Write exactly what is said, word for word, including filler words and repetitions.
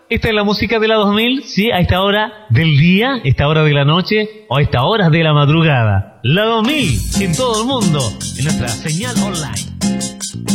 esta es la música de la dos mil, sí, a esta hora del día, esta hora de la noche o a esta hora de la madrugada. La dos mil en todo el mundo, en nuestra señal online.